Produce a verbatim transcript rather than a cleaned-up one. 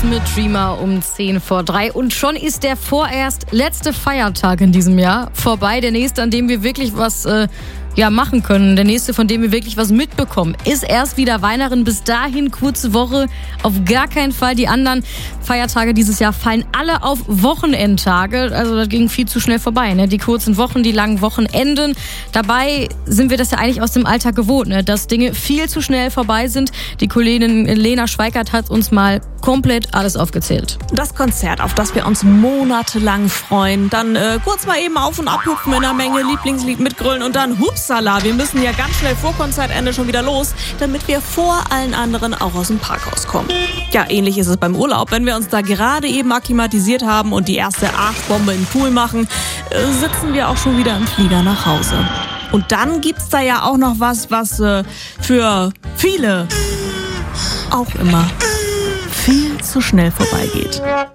Beatles mit Dreamer um zehn vor drei. Und schon ist der vorerst letzte Feiertag in diesem Jahr vorbei. Der nächste, an dem wir wirklich was äh, ja, machen können. Der nächste, von dem wir wirklich was mitbekommen, ist erst wieder Weihnachten. Bis dahin kurze Woche. Auf gar keinen Fall. Die anderen Feiertage dieses Jahr fallen alle auf Wochenendtage. Also das ging viel zu schnell vorbei. Ne? Die kurzen Wochen, die langen Wochenenden. Dabei sind wir das ja eigentlich aus dem Alltag gewohnt, ne? Dass Dinge viel zu schnell vorbei sind. Die Kollegin Lena Schweikert hat uns mal komplett alles aufgezählt. Das Konzert, auf das wir uns monatelang freuen. Dann äh, kurz mal eben auf- und abhüpfen in der Menge, Lieblingslied mitgrölen und dann hupsala, wir müssen ja ganz schnell vor Konzertende schon wieder los, damit wir vor allen anderen auch aus dem Parkhaus kommen. Ja, ähnlich ist es beim Urlaub. Wenn wir uns da gerade eben akklimatisiert haben und die erste Arschbombe im Pool machen, äh, sitzen wir auch schon wieder im Flieger nach Hause. Und dann gibt's da ja auch noch was, was äh, für viele auch immer viel zu schnell vorbeigeht.